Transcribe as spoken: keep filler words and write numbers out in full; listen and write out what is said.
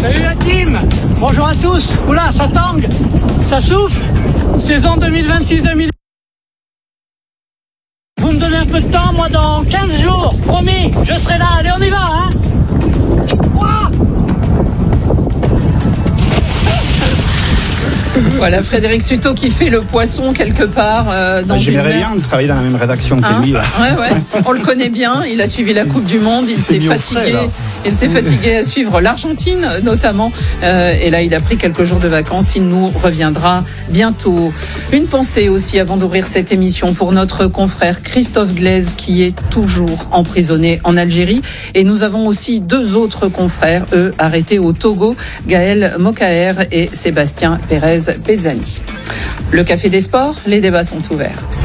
Salut la team. Bonjour à tous. Oula, ça tangue, ça souffle. Saison deux mille vingt-six deux mille. Vous me donnez un peu de temps, moi dans quinze jours, promis, je serai là. Allez, on y va, hein. Ouah. Voilà, Frédéric Sutot qui fait le poisson quelque part euh, dans J'aimerais une bien travailler dans la même rédaction hein que lui. Là. Ouais, ouais. On le connaît bien. Il a suivi la Coupe du Monde. Il, il s'est fatigué. Frais, il s'est fatigué à suivre l'Argentine, notamment. Euh, et là, il a pris quelques jours de vacances. Il nous reviendra bientôt. Une pensée aussi avant d'ouvrir cette émission pour notre confrère Christophe Glaise qui est toujours emprisonné en Algérie. Et nous avons aussi deux autres confrères, eux, arrêtés au Togo, Gaël Mokaer et Sébastien Pérez Pezzani. Le Café des Sports, les débats sont ouverts.